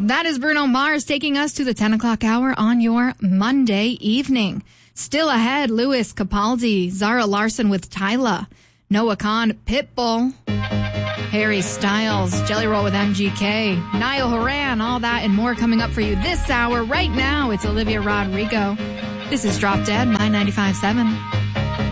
That is Bruno Mars taking us to the 10 o'clock hour on your Monday evening. Still ahead, Louis Capaldi, Zara Larsson with Tyla, Noah Khan, Pitbull, Harry Styles, Jelly Roll with MGK, Niall Horan, all that and more coming up for you this hour. Right now, it's Olivia Rodrigo. This is Drop Dead, My 95.7.